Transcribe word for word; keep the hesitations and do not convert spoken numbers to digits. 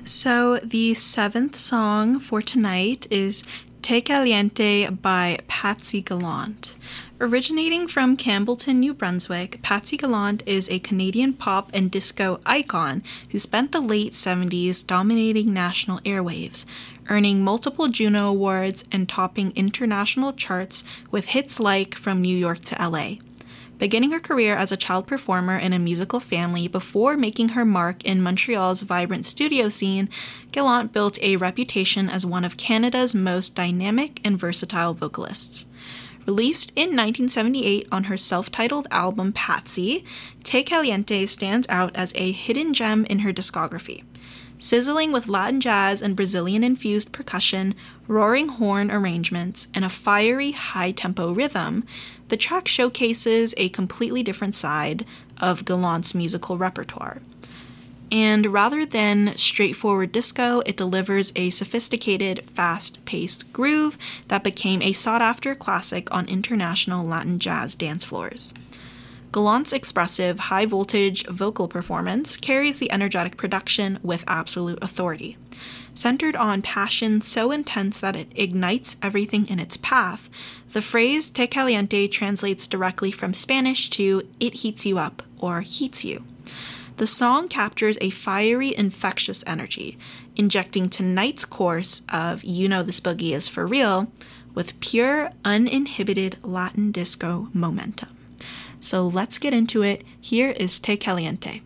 So the seventh song for tonight is Te Caliente by Patsy Gallant. Originating from Campbellton, New Brunswick, Patsy Gallant is a Canadian pop and disco icon who spent the late seventies dominating national airwaves, earning multiple Juno Awards and topping international charts with hits like From New York to L A. Beginning her career as a child performer in a musical family before making her mark in Montreal's vibrant studio scene, Gallant built a reputation as one of Canada's most dynamic and versatile vocalists. Released in nineteen seventy-eight on her self-titled album Patsy, Te Caliente stands out as a hidden gem in her discography. Sizzling with Latin jazz and Brazilian-infused percussion, roaring horn arrangements, and a fiery, high-tempo rhythm, the track showcases a completely different side of Gallant's musical repertoire. And rather than straightforward disco, it delivers a sophisticated, fast-paced groove that became a sought-after classic on international Latin jazz dance floors. Gallant's expressive, high-voltage vocal performance carries the energetic production with absolute authority. Centered on passion so intense that it ignites everything in its path, the phrase Te Caliente translates directly from Spanish to "it heats you up" or "heats you." The song captures a fiery, infectious energy, injecting tonight's course of You Know This Boogie Is For Real with pure, uninhibited Latin disco momentum. So let's get into it. Here is Te Caliente.